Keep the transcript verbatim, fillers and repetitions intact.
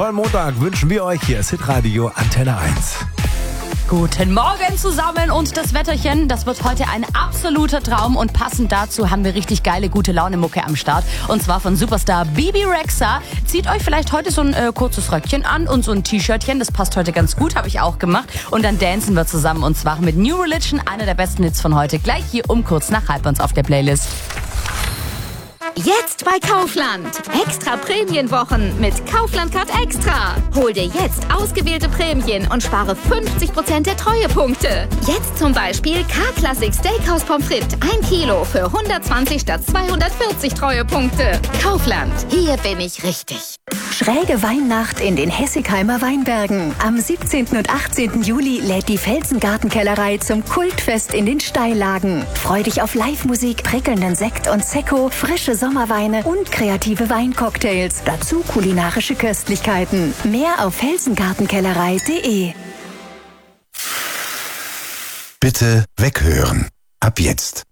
Tollen Montag wünschen wir euch. Hier ist Hitradio Antenne eins. Guten Morgen zusammen und das Wetterchen, das wird heute ein absoluter Traum und passend dazu haben wir richtig geile, gute Laune-Mucke am Start und zwar von Superstar Bebe Rexha. Zieht euch vielleicht heute so ein äh, kurzes Röckchen an und so ein T-Shirtchen, das passt heute ganz gut, habe ich auch gemacht und dann dancen wir zusammen und zwar mit New Religion, einer der besten Hits von heute, gleich hier um kurz nach halb uns auf der Playlist. Jetzt bei Kaufland. Extra Prämienwochen mit Kaufland Card Extra. Hol dir jetzt ausgewählte Prämien und spare fünfzig Prozent der Treuepunkte. Jetzt zum Beispiel K-Classic Steakhouse Pommes frites ein Kilo für hundertzwanzig statt zweihundertvierzig Treuepunkte. Kaufland. Hier bin ich richtig. Schräge Weihnacht in den Hessigheimer Weinbergen. Am siebzehnten und achtzehnten Juli lädt die Felsengartenkellerei zum Kultfest in den Steillagen. Freu dich auf Live-Musik, prickelnden Sekt und Sekko, frische Sommerweine und kreative Weincocktails. Dazu kulinarische Köstlichkeiten. Mehr auf felsengartenkellerei punkt de. Bitte weghören. Ab jetzt.